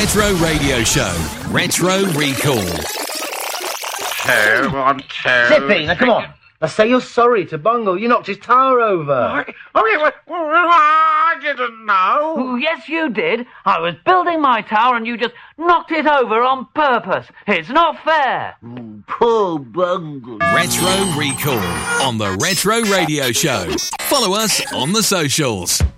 Retro Radio Show. Retro Recall. 2 1 2. Zippy, now come on. Now say you're sorry to Bungle. You knocked his tower over. Oh, yeah, I didn't know. Oh, yes, you did. I was building my tower and you just knocked it over on purpose. It's not fair. Poor Bungle. Retro Recall on the Retro Radio Show. Follow us on the socials.